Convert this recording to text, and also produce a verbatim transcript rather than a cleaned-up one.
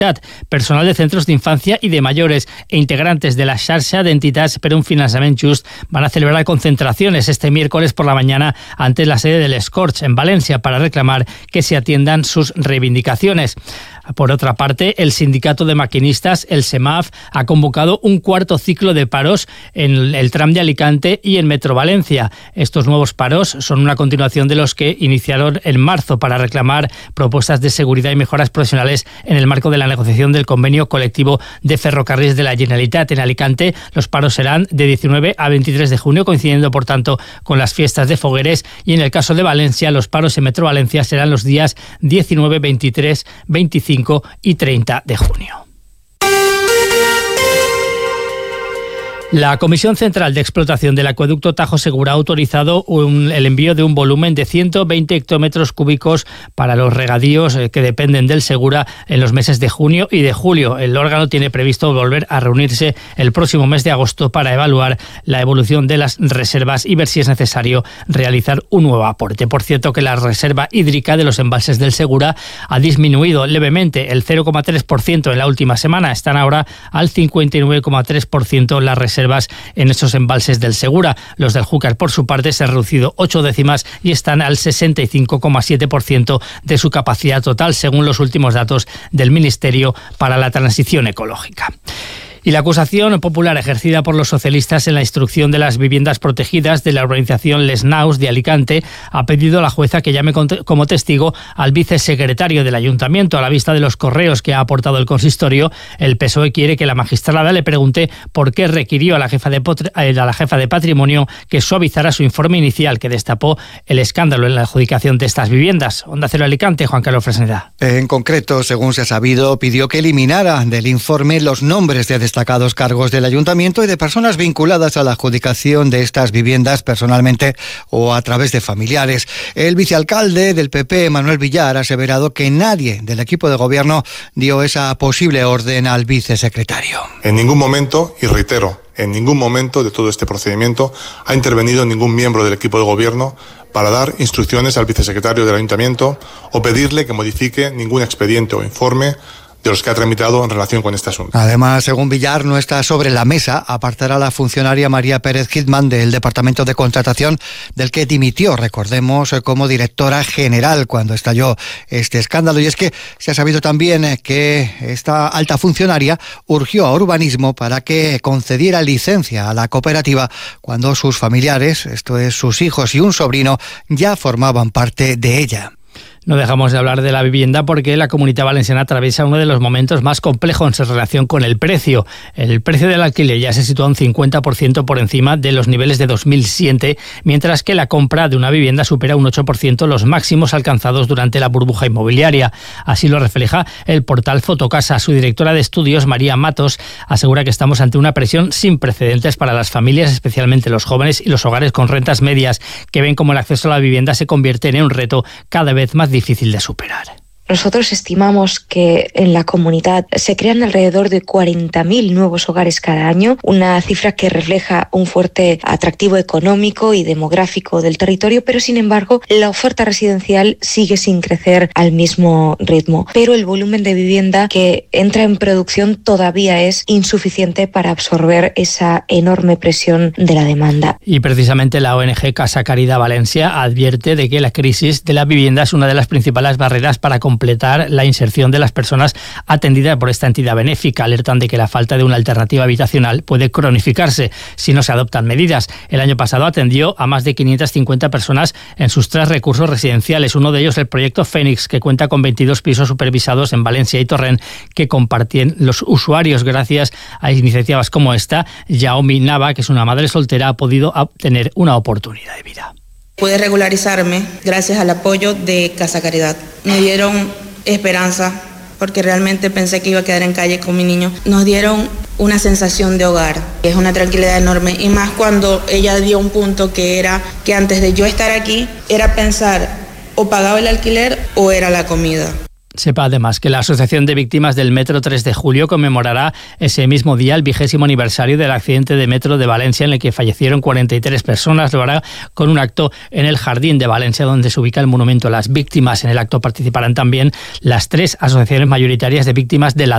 personal de centros de infancia y de mayores e integrantes de la xarxa d'entitats per un finançament just van a celebrar concentraciones este miércoles por la mañana ante la sede del Scorch en Valencia para reclamar que se atiendan sus reivindicaciones. Por otra parte, el sindicato de maquinistas, el SEMAF, ha convocado un cuarto ciclo de paros en el tram de Alicante y en Metro Valencia. Estos nuevos paros son una continuación de los que iniciaron en marzo para reclamar propuestas de seguridad y mejoras profesionales en el marco de la negociación del convenio colectivo de ferrocarriles de la Generalitat. En Alicante, los paros serán de diecinueve a veintitrés de junio, coincidiendo, por tanto, con las fiestas de Fogueres. Y en el caso de Valencia, los paros en Metro Valencia serán los días diecinueve, veintitrés, veinticinco y treinta de junio. La Comisión Central de Explotación del Acueducto Tajo Segura ha autorizado un, el envío de un volumen de ciento veinte hectómetros cúbicos para los regadíos eh, que dependen del Segura en los meses de junio y de julio. El órgano tiene previsto volver a reunirse el próximo mes de agosto para evaluar la evolución de las reservas y ver si es necesario realizar un nuevo aporte. Por cierto, que la reserva hídrica de los embalses del Segura ha disminuido levemente el cero coma tres por ciento en la última semana. Están ahora al cincuenta y nueve coma tres por ciento las reservas en esos embalses del Segura. Los del Júcar, por su parte, se han reducido ocho décimas y están al sesenta y cinco coma siete por ciento de su capacidad total, según los últimos datos del Ministerio para la Transición Ecológica. Y la acusación popular ejercida por los socialistas en la instrucción de las viviendas protegidas de la urbanización Les Naus de Alicante ha pedido a la jueza que llame como testigo al vicesecretario del Ayuntamiento. A la vista de los correos que ha aportado el consistorio, el P S O E quiere que la magistrada le pregunte por qué requirió a la jefa de, a la jefa de patrimonio que suavizara su informe inicial que destapó el escándalo en la adjudicación de estas viviendas. Onda Cero Alicante, Juan Carlos Fresneda. En concreto, según se ha sabido, pidió que eliminara del informe los nombres de destacados cargos del ayuntamiento y de personas vinculadas a la adjudicación de estas viviendas personalmente o a través de familiares. El vicealcalde del P P, Manuel Villar, ha aseverado que nadie del equipo de gobierno dio esa posible orden al vicesecretario. En ningún momento, y reitero, en ningún momento de todo este procedimiento ha intervenido ningún miembro del equipo de gobierno para dar instrucciones al vicesecretario del ayuntamiento o pedirle que modifique ningún expediente o informe de los que ha tramitado en relación con este asunto. Además, según Villar, no está sobre la mesa apartar a la funcionaria María Pérez Hitman del Departamento de Contratación, del que dimitió, recordemos, como directora general cuando estalló este escándalo. Y es que se ha sabido también que esta alta funcionaria urgió a Urbanismo para que concediera licencia a la cooperativa cuando sus familiares, esto es, sus hijos y un sobrino, ya formaban parte de ella. No dejamos de hablar de la vivienda porque la Comunitat Valenciana atraviesa uno de los momentos más complejos en relación con el precio. El precio del alquiler ya se sitúa un cincuenta por ciento por encima de los niveles de dos mil siete, mientras que la compra de una vivienda supera un ocho por ciento los máximos alcanzados durante la burbuja inmobiliaria. Así lo refleja el portal Fotocasa. Su directora de estudios, María Matos, asegura que estamos ante una presión sin precedentes para las familias, especialmente los jóvenes y los hogares con rentas medias, que ven como el acceso a la vivienda se convierte en un reto cada vez más difícil de superar. Nosotros estimamos que en la comunidad se crean alrededor de cuarenta mil nuevos hogares cada año, una cifra que refleja un fuerte atractivo económico y demográfico del territorio, pero sin embargo la oferta residencial sigue sin crecer al mismo ritmo. Pero el volumen de vivienda que entra en producción todavía es insuficiente para absorber esa enorme presión de la demanda. Y precisamente la O N G Casa Caridad Valencia advierte de que la crisis de la vivienda es una de las principales barreras para completar la inserción de las personas atendidas por esta entidad benéfica. Alertan de que la falta de una alternativa habitacional puede cronificarse si no se adoptan medidas. El año pasado atendió a más de quinientas cincuenta personas en sus tres recursos residenciales. Uno de ellos el proyecto Fénix, que cuenta con veintidós pisos supervisados en Valencia y Torrent que comparten los usuarios. Gracias a iniciativas como esta, Yaomi Nava, que es una madre soltera, ha podido obtener una oportunidad de vida. Pude regularizarme gracias al apoyo de Casa Caridad. Me dieron esperanza porque realmente pensé que iba a quedar en calle con mi niño. Nos dieron una sensación de hogar, es una tranquilidad enorme, y más cuando ella dio un punto que era que antes de yo estar aquí era pensar o pagaba el alquiler o era la comida. Sepa además que la Asociación de Víctimas del Metro tres de julio conmemorará ese mismo día el vigésimo aniversario del accidente de metro de Valencia en el que fallecieron cuarenta y tres personas. Lo hará con un acto en el Jardín de Valencia, donde se ubica el monumento a las víctimas. En el acto participarán también las tres asociaciones mayoritarias de víctimas de la